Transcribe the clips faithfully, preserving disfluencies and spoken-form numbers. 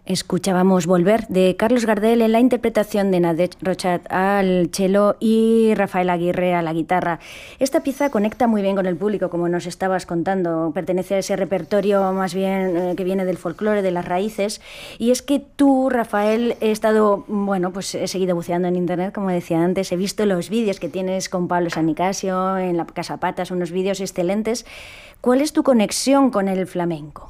Escuchábamos Volver de Carlos Gardel en la interpretación de Nadege Rochat al cello y Rafael Aguirre a la guitarra. Esta pieza conecta muy bien con el público, como nos estabas contando. Pertenece a ese repertorio más bien eh, que viene del folclore, de las raíces. Y es que tú, Rafael, he estado, bueno, pues he seguido buceando en internet, como decía antes. He visto los vídeos que tienes con Pablo San Nicasio en la Casa Patas, unos vídeos excelentes. ¿Cuál es tu conexión con el flamenco?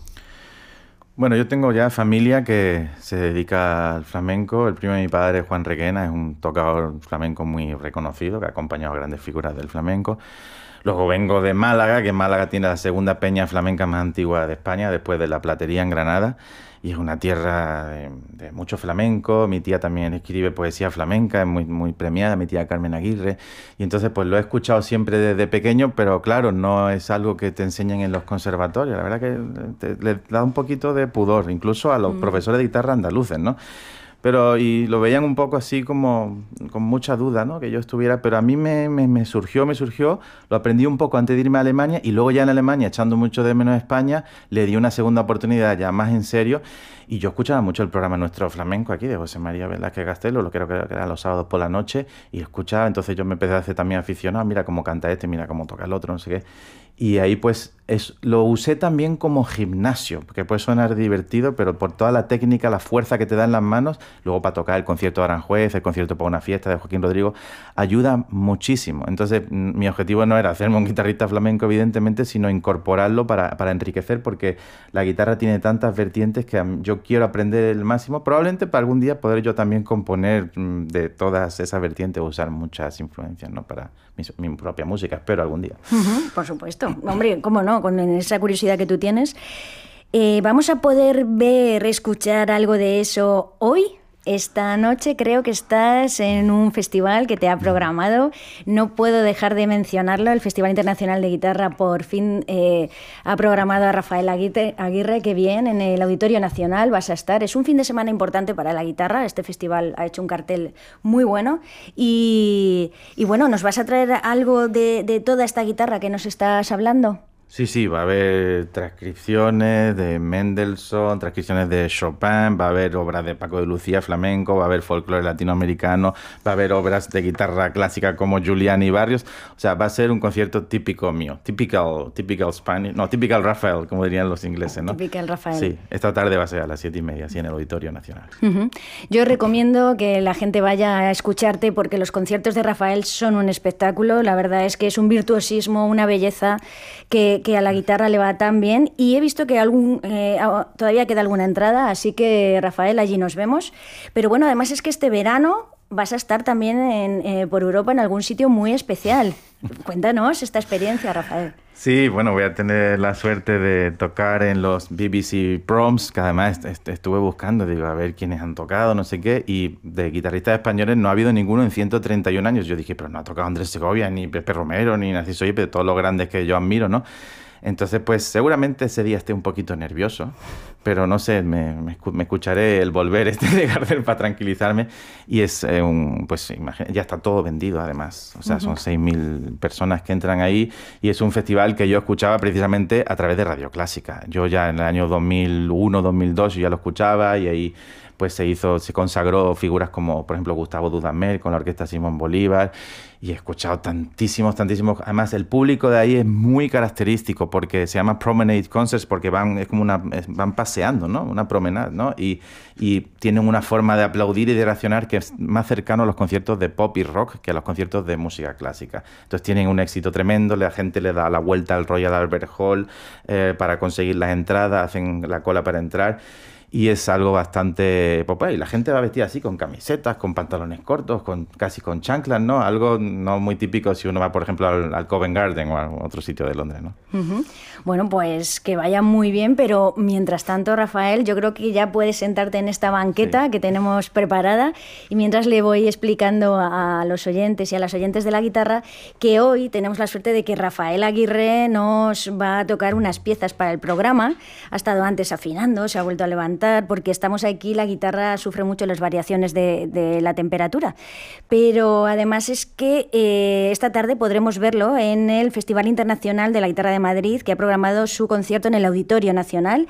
Bueno, yo tengo ya familia que se dedica al flamenco. El primo de mi padre, Juan Requena, es un tocador flamenco muy reconocido, que ha acompañado a grandes figuras del flamenco. Luego vengo de Málaga, que Málaga tiene la segunda peña flamenca más antigua de España, después de la Platería en Granada, y es una tierra de, de mucho flamenco. Mi tía también escribe poesía flamenca, es muy, muy premiada, mi tía Carmen Aguirre, y entonces pues lo he escuchado siempre desde pequeño, pero claro, no es algo que te enseñen en los conservatorios. La verdad que te, le da un poquito de pudor, incluso a los mm. profesores de guitarra andaluces, ¿no? Pero, y lo veían un poco así como con mucha duda, ¿no? Que yo estuviera, pero a mí me, me, me surgió, me surgió, lo aprendí un poco antes de irme a Alemania, y luego ya en Alemania, echando mucho de menos a España, le di una segunda oportunidad ya más en serio, y yo escuchaba mucho el programa Nuestro Flamenco aquí, de José María Velázquez Castelo, lo creo que era los sábados por la noche, y escuchaba, entonces yo me empecé a hacer también aficionado, mira cómo canta este, mira cómo toca el otro, no sé qué, y ahí pues es, lo usé también como gimnasio, porque puede sonar divertido, pero por toda la técnica, la fuerza que te da en las manos, luego para tocar el concierto de Aranjuez, el concierto para una fiesta de Joaquín Rodrigo, ayuda muchísimo. Entonces mi objetivo no era hacerme un guitarrista flamenco, evidentemente, sino incorporarlo para, para enriquecer, porque la guitarra tiene tantas vertientes que yo quiero aprender el máximo, probablemente para algún día poder yo también componer de todas esas vertientes, usar muchas influencias, ¿no? Para mi, mi propia música, espero algún día. Uh-huh, por supuesto. Hombre, cómo no, con esa curiosidad que tú tienes. Eh, ¿Vamos a poder ver, escuchar algo de eso hoy? Esta noche creo que estás en un festival que te ha programado. No puedo dejar de mencionarlo. El Festival Internacional de Guitarra por fin eh, ha programado a Rafael Aguirre, Aguirre, que bien, en el Auditorio Nacional vas a estar. Es un fin de semana importante para la guitarra. Este festival ha hecho un cartel muy bueno. Y, y bueno, ¿nos vas a traer algo de, de toda esta guitarra que nos estás hablando? Sí, sí, va a haber transcripciones de Mendelssohn, transcripciones de Chopin, va a haber obras de Paco de Lucía, flamenco, va a haber folclore latinoamericano, va a haber obras de guitarra clásica como Giuliani y Barrios. O sea, va a ser un concierto típico mío, typical, typical Spanish, no, typical Rafael, como dirían los ingleses, ¿no? Typical Rafael. Sí, esta tarde va a ser a las siete y media, así en el Auditorio Nacional. Uh-huh. Yo recomiendo que la gente vaya a escucharte, porque los conciertos de Rafael son un espectáculo. La verdad es que es un virtuosismo, una belleza que que a la guitarra le va tan bien, y he visto que algún eh, todavía queda alguna entrada, así que Rafael, allí nos vemos. Pero bueno, además es que este verano vas a estar también en, eh, por Europa en algún sitio muy especial. Cuéntanos esta experiencia, Rafael. Sí, bueno, voy a tener la suerte de tocar en los B B C Proms, que además est- estuve buscando, digo, a ver quiénes han tocado, no sé qué, y de guitarristas españoles no ha habido ninguno en ciento treinta y un años. Yo dije, pero no ha tocado Andrés Segovia, ni Pepe Romero, ni Narciso Yepes, todos los grandes que yo admiro, ¿no? Entonces, pues seguramente ese día esté un poquito nervioso, pero no sé, me, me, me escucharé el Volver este de Gardel para tranquilizarme, y es eh, un, pues imagina, ya está todo vendido además, o sea, uh-huh. Son seis mil personas que entran ahí, y es un festival que yo escuchaba precisamente a través de Radio Clásica. Yo ya en el año dos mil uno, dos mil dos yo ya lo escuchaba, y ahí pues se hizo, se consagró figuras como, por ejemplo, Gustavo Dudamel con la orquesta Simón Bolívar, y he escuchado tantísimos, tantísimos. Además, el público de ahí es muy característico, porque se llama Promenade Concerts, porque van, es como una, van paseando, ¿no? Una promenade, ¿no? Y, y tienen una forma de aplaudir y de reaccionar que es más cercano a los conciertos de pop y rock que a los conciertos de música clásica. Entonces tienen un éxito tremendo, la gente le da la vuelta al Royal Albert Hall eh, para conseguir las entradas, hacen la cola para entrar. Y es algo bastante popular. Y la gente va vestida así, con camisetas, con pantalones cortos, con casi con chanclas, ¿no? Algo no muy típico si uno va, por ejemplo, al, al Covent Garden o a otro sitio de Londres, ¿no? Uh-huh. Bueno, pues que vaya muy bien, pero mientras tanto, Rafael, yo creo que ya puedes sentarte en esta banqueta sí. que tenemos preparada, y mientras le voy explicando a los oyentes y a las oyentes de la guitarra que hoy tenemos la suerte de que Rafael Aguirre nos va a tocar unas piezas para el programa. Ha estado antes afinando, se ha vuelto a levantar, porque estamos aquí, la guitarra sufre mucho las variaciones de, de la temperatura, pero además es que eh, esta tarde podremos verlo en el Festival Internacional de la Guitarra de Madrid, que ha programado su concierto en el Auditorio Nacional.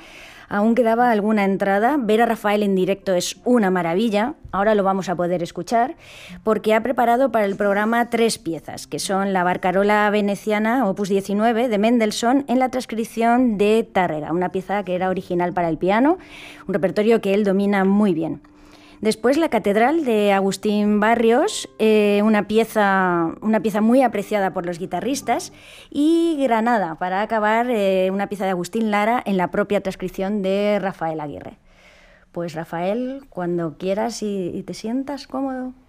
Aún quedaba alguna entrada. Ver a Rafael en directo es una maravilla. Ahora lo vamos a poder escuchar porque ha preparado para el programa tres piezas, que son la Barcarola veneciana, opus diecinueve, de Mendelssohn, en la transcripción de Tárrega, una pieza que era original para el piano, un repertorio que él domina muy bien. Después la Catedral de Agustín Barrios, eh, una, pieza, una pieza muy apreciada por los guitarristas, y Granada, para acabar, eh, una pieza de Agustín Lara en la propia transcripción de Rafael Aguirre. Pues Rafael, cuando quieras y, y te sientas cómodo.